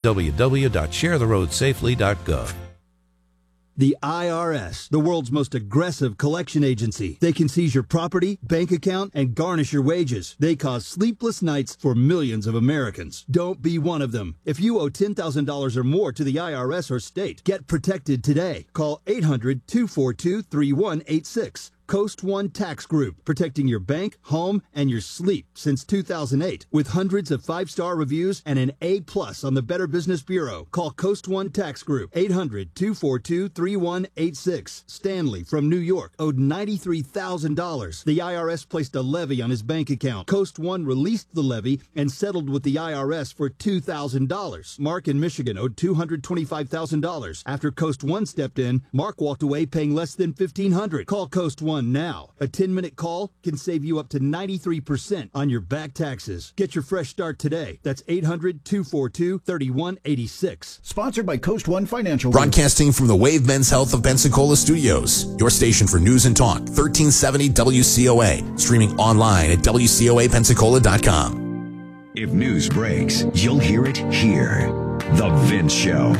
www.sharetheroadsafely.gov. The IRS, the world's most aggressive collection agency. They can seize your property, bank account, and garnish your wages. They cause sleepless nights for millions of Americans. Don't be one of them. If you owe $10,000 or more to the IRS or state, get protected today. Call 800-242-3186. Coast One Tax Group, protecting your bank, home, and your sleep since 2008. With hundreds of 5-star reviews and an A+ on the Better Business Bureau. Call Coast One Tax Group, 800-242-3186. Stanley from New York owed $93,000. The IRS placed a levy on his bank account. Coast One released the levy and settled with the IRS for $2,000. Mark in Michigan owed $225,000. After Coast One stepped in, Mark walked away paying less than $1,500. Call Coast One now. A 10-minute call can save you up to 93% on your back taxes. Get your fresh start today. That's 800-242-3186. Sponsored by Coast One Financial. Broadcasting from the Wave Men's Health of Pensacola studios. Your station for news and talk. 1370 WCOA. Streaming online at WCOAPensacola.com. If news breaks, you'll hear it here. The Vince Show.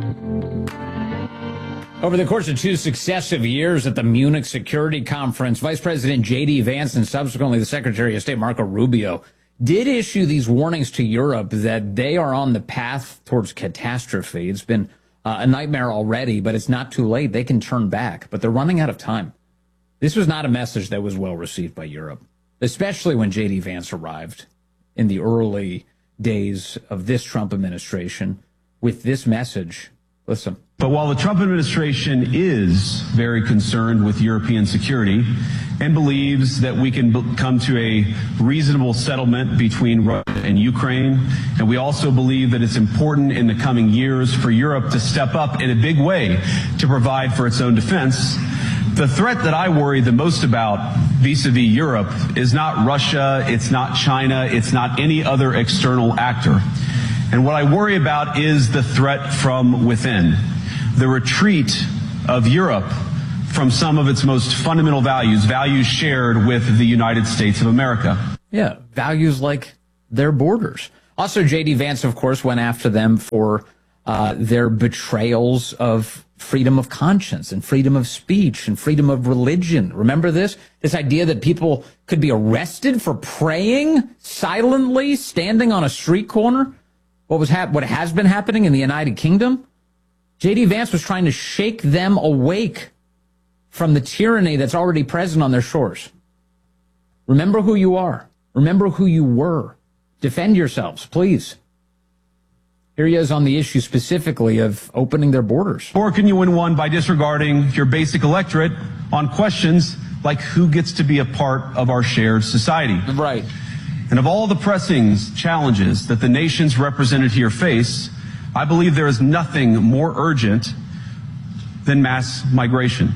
Over the course of 2 successive years at the Munich Security Conference, Vice President J.D. Vance and subsequently the Secretary of State Marco Rubio did issue these warnings to Europe that they are on the path towards catastrophe. It's been a nightmare already, but it's not too late. They can turn back, but they're running out of time. This was not a message that was well received by Europe, especially when J.D. Vance arrived in the early days of this Trump administration with this message. Listen. But while the Trump administration is very concerned with European security and believes that we can come to a reasonable settlement between Russia and Ukraine, and we also believe that it's important in the coming years for Europe to step up in a big way to provide for its own defense, the threat that I worry the most about vis-a-vis Europe is not Russia, it's not China, it's not any other external actor. And what I worry about is the threat from within, the retreat of Europe from some of its most fundamental values, values shared with the United States of America. Yeah, values like their borders. Also, J.D. Vance, of course, went after them for their betrayals of freedom of conscience and freedom of speech and freedom of religion. Remember this? This idea that people could be arrested for praying silently, standing on a street corner? What has been happening in the United Kingdom? J.D. Vance was trying to shake them awake from the tyranny that's already present on their shores. Remember who you are. Remember who you were. Defend yourselves, please. Here he is on the issue specifically of opening their borders. Or can you win one by disregarding your basic electorate on questions like who gets to be a part of our shared society? Right. And of all the pressing challenges that the nations represented here face, I believe there is nothing more urgent than mass migration.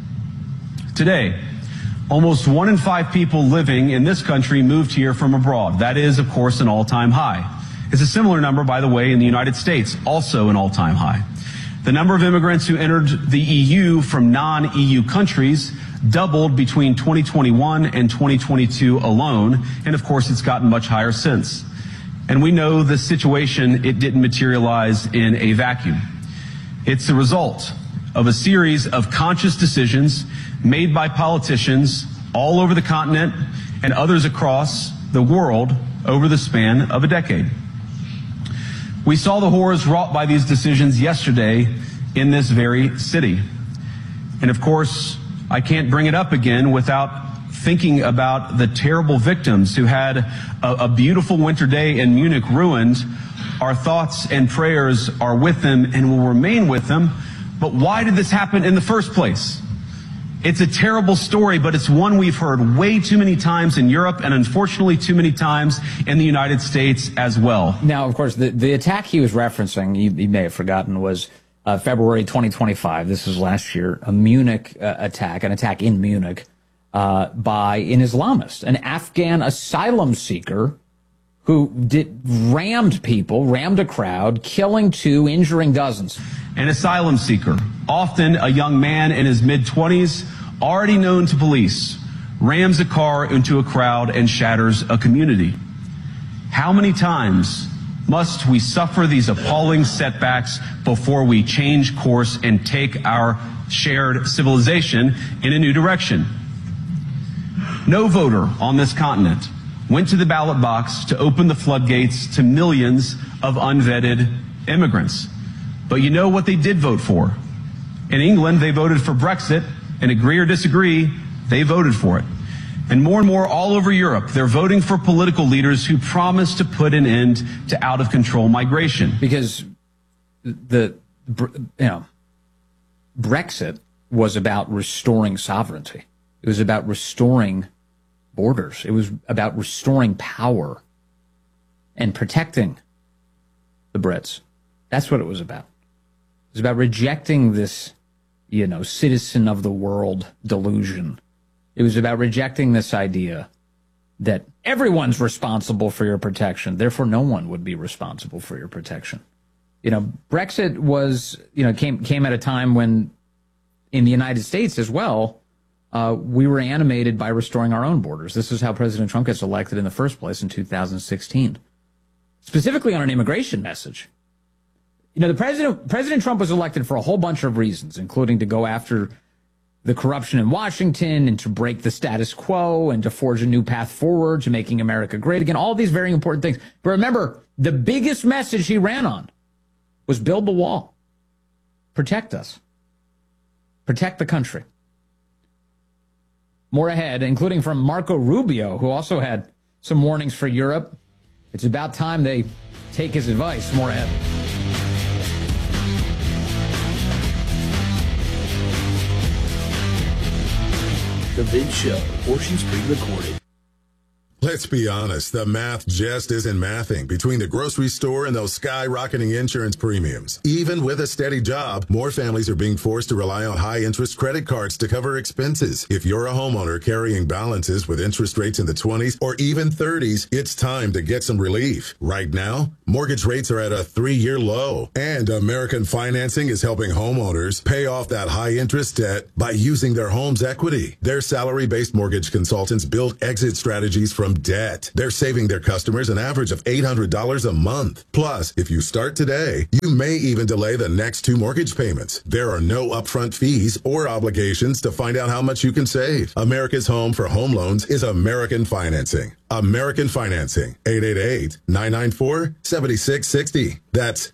Today, almost 1 in 5 people living in this country moved here from abroad. That is, of course, an all-time high. It's a similar number, by the way, in the United States, also an all-time high. The number of immigrants who entered the EU from non-EU countries doubled between 2021 and 2022 alone, and of course it's gotten much higher since. And we know the situation, it didn't materialize in a vacuum. It's the result of a series of conscious decisions made by politicians all over the continent and others across the world over the span of a decade. We saw the horrors wrought by these decisions yesterday in this very city. And of course, I can't bring it up again without thinking about the terrible victims who had a beautiful winter day in Munich ruined. Our thoughts and prayers are with them and will remain with them. But why did this happen in the first place? It's a terrible story, but it's one we've heard way too many times in Europe and unfortunately too many times in the United States as well. Now, of course, the attack he was referencing, you may have forgotten, was February 2025. This was last year, a Munich attack, an attack in Munich by an Islamist, an Afghan asylum seeker who rammed a crowd, killing 2, injuring dozens. An asylum seeker, often a young man in his mid-20s, already known to police, rams a car into a crowd and shatters a community. How many times must we suffer these appalling setbacks before we change course and take our shared civilization in a new direction. No voter on this continent went to the ballot box to open the floodgates to millions of unvetted immigrants. But you know what they did vote for? In England, they voted for Brexit, and agree or disagree, they voted for it. And more all over Europe, they're voting for political leaders who promise to put an end to out-of-control migration. Because Brexit was about restoring sovereignty. It was about restoring borders. It was about restoring power and protecting the Brits. That's what it was about. It was about rejecting this, citizen of the world delusion. It was about rejecting this idea that everyone's responsible for your protection. Therefore, no one would be responsible for your protection. Brexit was, came at a time when in the United States as well, we were animated by restoring our own borders. This is how President Trump gets elected in the first place in 2016. Specifically on an immigration message. President Trump was elected for a whole bunch of reasons, including to go after the corruption in Washington and to break the status quo and to forge a new path forward to making America great again. All these very important things. But remember, the biggest message he ran on was build the wall. Protect us. Protect the country. More ahead, including from Marco Rubio, who also had some warnings for Europe. It's about time they take his advice. More ahead. The Vince Show, portions pre-recorded. Let's be honest, the math just isn't mathing between the grocery store and those skyrocketing insurance premiums. Even with a steady job, more families are being forced to rely on high-interest credit cards to cover expenses. If you're a homeowner carrying balances with interest rates in the 20s or even 30s, it's time to get some relief. Right now, mortgage rates are at a 3-year low, and American Financing is helping homeowners pay off that high-interest debt by using their home's equity. Their salary-based mortgage consultants build exit strategies from debt. They're saving their customers an average of $800 a month. Plus, if you start today, you may even delay the next 2 mortgage payments. There are no upfront fees or obligations to find out how much you can save. America's home for home loans is American Financing. American Financing, 888-994-7660. That's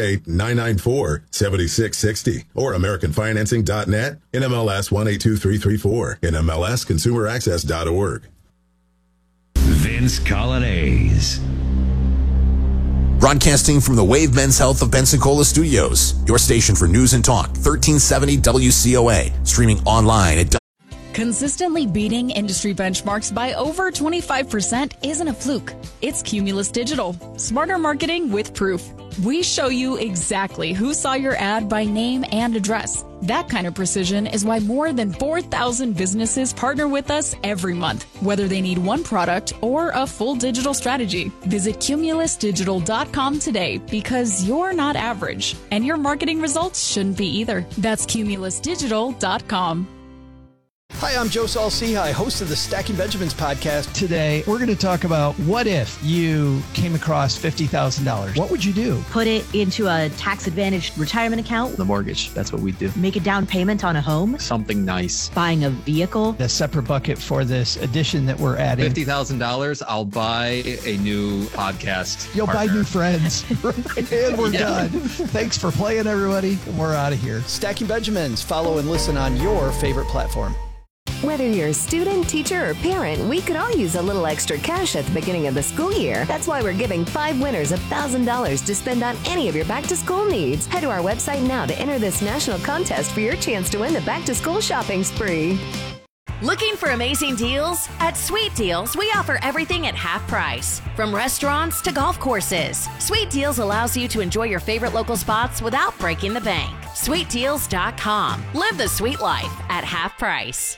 888-994-7660. Or AmericanFinancing.net, NMLS 182334, NMLSConsumerAccess.org. Vince Colonnese. Broadcasting from the Wave Men's Health of Pensacola Studios, your station for news and talk, 1370 WCOA, streaming online at Consistently beating industry benchmarks by over 25% isn't a fluke. It's Cumulus Digital. Smarter marketing with proof. We show you exactly who saw your ad by name and address. That kind of precision is why more than 4,000 businesses partner with us every month, whether they need one product or a full digital strategy. Visit cumulusdigital.com today because you're not average, and your marketing results shouldn't be either. That's cumulusdigital.com. Hi, I'm Joe Saul-Sehy, host of the Stacking Benjamins podcast. Today, we're going to talk about what if you came across $50,000? What would you do? Put it into a tax-advantaged retirement account. The mortgage, that's what we do. Make a down payment on a home. Something nice. Buying a vehicle. A separate bucket for this addition that we're adding. $50,000, I'll buy a new podcast You'll partner. buy new friends. And we're done. Thanks for playing, everybody. We're out of here. Stacking Benjamins. Follow and listen on your favorite platform. Whether you're a student, teacher, or parent, we could all use a little extra cash at the beginning of the school year. That's why we're giving 5 winners $1,000 to spend on any of your back-to-school needs. Head to our website now to enter this national contest for your chance to win the back-to-school shopping spree. Looking for amazing deals? At Sweet Deals, we offer everything at half price. From restaurants to golf courses, Sweet Deals allows you to enjoy your favorite local spots without breaking the bank. SweetDeals.com. Live the sweet life at half price.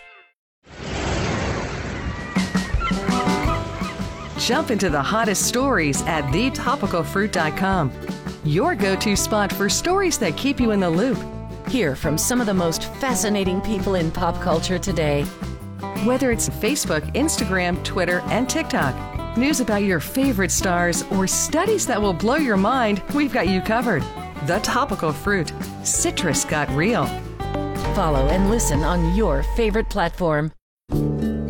Jump into the hottest stories at thetopicalfruit.com. Your go-to spot for stories that keep you in the loop. Hear from some of the most fascinating people in pop culture today. Whether it's Facebook, Instagram, Twitter, and TikTok. news about your favorite stars, or studies that will blow your mind, we've got you covered. The Topical Fruit. Citrus got real. Follow and listen on your favorite platform.